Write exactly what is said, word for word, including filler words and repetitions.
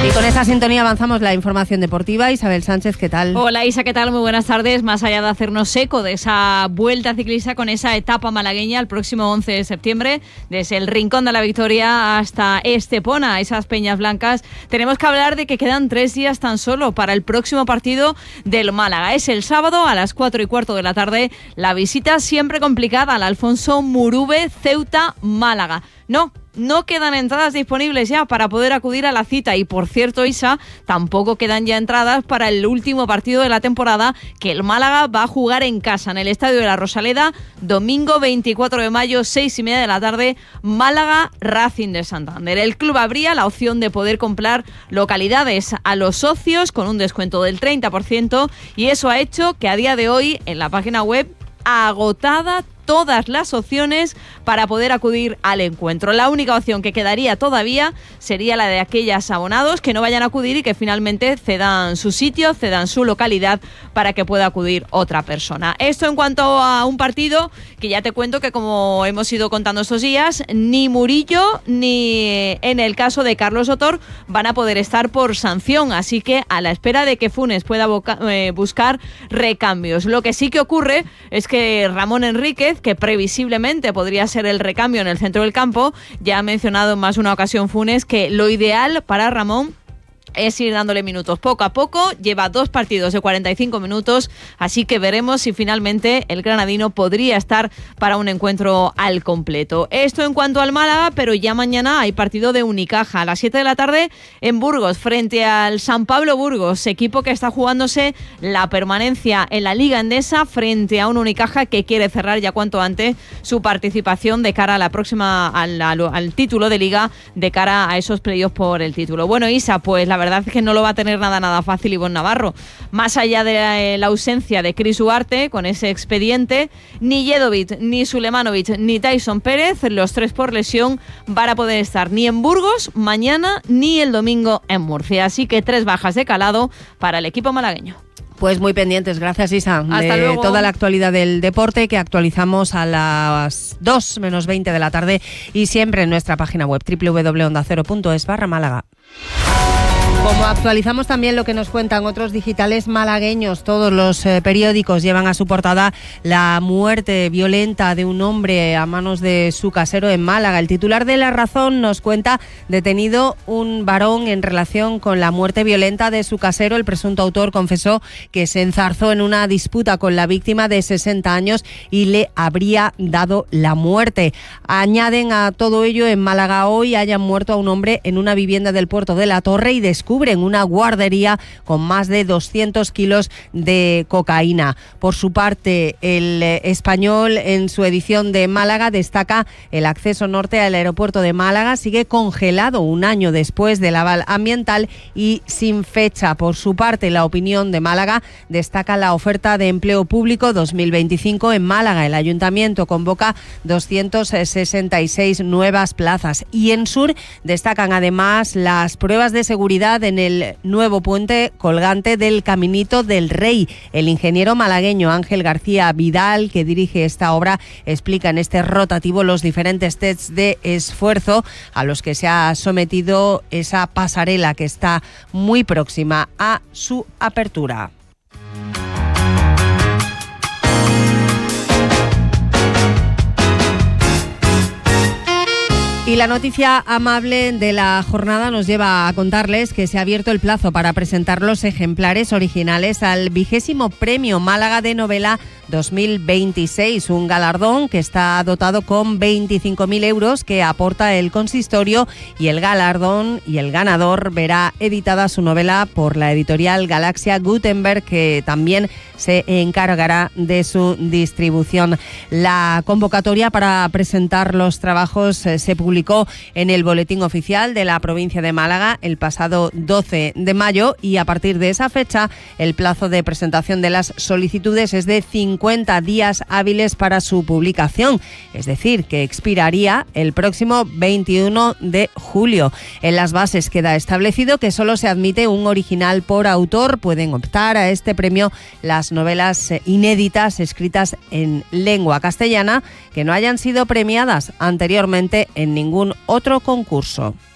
Y con esta sintonía avanzamos la información deportiva. Isabel Sánchez, ¿qué tal? Hola Isa, ¿qué tal? Muy buenas tardes. Más allá de hacernos eco de esa vuelta ciclista con esa etapa malagueña el próximo once de septiembre, desde el Rincón de la Victoria hasta Estepona, esas Peñas Blancas, tenemos que hablar de que quedan tres días tan solo para el próximo partido del Málaga. Es el sábado a las cuatro y cuarto de la tarde, la visita siempre complicada al Alfonso Murube Ceuta Málaga. No, no quedan entradas disponibles ya para poder acudir a la cita y, por cierto, Isa, tampoco quedan ya entradas para el último partido de la temporada que el Málaga va a jugar en casa, en el Estadio de la Rosaleda, domingo veinticuatro de mayo, seis y media de la tarde, Málaga Racing de Santander. El club abría la opción de poder comprar localidades a los socios con un descuento del treinta por ciento y eso ha hecho que a día de hoy en la página web agotada todas las opciones para poder acudir al encuentro. La única opción que quedaría todavía sería la de aquellos abonados que no vayan a acudir y que finalmente cedan su sitio, cedan su localidad para que pueda acudir otra persona. Esto en cuanto a un partido que ya te cuento que, como hemos ido contando estos días, ni Murillo ni en el caso de Carlos Sotor van a poder estar por sanción, así que a la espera de que Funes pueda boca, eh, buscar recambios. Lo que sí que ocurre es que Ramón Enríquez, que previsiblemente podría ser el recambio en el centro del campo, ya ha mencionado en más de una ocasión Funes que lo ideal para Ramón es ir dándole minutos poco a poco. Lleva dos partidos de cuarenta y cinco minutos, así que veremos si finalmente el granadino podría estar para un encuentro al completo. Esto en cuanto al Málaga, pero ya mañana hay partido de Unicaja a las siete de la tarde en Burgos, frente al San Pablo Burgos, equipo que está jugándose la permanencia en la Liga Endesa frente a un Unicaja que quiere cerrar ya cuanto antes su participación de cara a la próxima al, al, al título de Liga, de cara a esos playoffs por el título. Bueno, Isa, pues la verdad es que no lo va a tener nada nada fácil Ivonne Navarro. Más allá de la, la ausencia de Chris Ugarte con ese expediente, ni Jedovic, ni Sulemanovic, ni Tyson Pérez, los tres por lesión, van a poder estar ni en Burgos mañana ni el domingo en Murcia. Así que tres bajas de calado para el equipo malagueño. Pues muy pendientes, gracias Isa, Hasta de luego. Toda la actualidad del deporte que actualizamos a las dos menos veinte de la tarde y siempre en nuestra página web doble u doble u doble u punto onda cero punto es barra Málaga. Como actualizamos también lo que nos cuentan otros digitales malagueños, todos los eh, periódicos llevan a su portada la muerte violenta de un hombre a manos de su casero en Málaga. El titular de La Razón nos cuenta: detenido un varón en relación con la muerte violenta de su casero. El presunto autor confesó que se enzarzó en una disputa con la víctima de sesenta años y le habría dado la muerte. Añaden a todo ello: en Málaga hoy hayan muerto a un hombre en una vivienda del puerto de La Torre y descubren una guardería con más de doscientos kilos de cocaína. Por su parte, el Español, en su edición de Málaga, destaca: el acceso norte al aeropuerto de Málaga sigue congelado un año después del aval ambiental y sin fecha. Por su parte, La Opinión de Málaga destaca la oferta de empleo público dos mil veinticinco en Málaga. El ayuntamiento convoca doscientas sesenta y seis nuevas plazas. Y en Sur destacan además las pruebas de seguridad en el nuevo puente colgante del Caminito del Rey. El ingeniero malagueño Ángel García Vidal, que dirige esta obra, explica en este rotativo los diferentes tests de esfuerzo a los que se ha sometido esa pasarela que está muy próxima a su apertura. Y la noticia amable de la jornada nos lleva a contarles que se ha abierto el plazo para presentar los ejemplares originales al vigésimo Premio Málaga de Novela dos mil veintiséis, un galardón que está dotado con veinticinco mil euros que aporta el consistorio, y el galardón y el ganador verá editada su novela por la editorial Galaxia Gutenberg, que también se encargará de su distribución. La convocatoria para presentar los trabajos eh, se publicó en el Boletín Oficial de la provincia de Málaga el pasado doce de mayo, y a partir de esa fecha el plazo de presentación de las solicitudes es de cincuenta días hábiles para su publicación, es decir, que expiraría el próximo veintiuno de julio. En las bases queda establecido que solo se admite un original por autor. Pueden optar a este premio las novelas inéditas escritas en lengua castellana que no hayan sido premiadas anteriormente en ningún otro concurso.